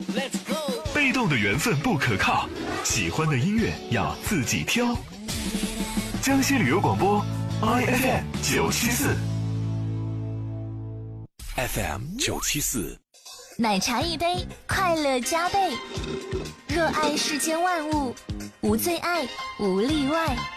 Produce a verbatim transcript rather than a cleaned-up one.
被动的缘分不可靠，喜欢的音乐要自己挑。江西旅游广播 I F M 九七四 F M 九七四， 奶茶一杯，快乐加倍。热爱世间万物，无最爱，无例外。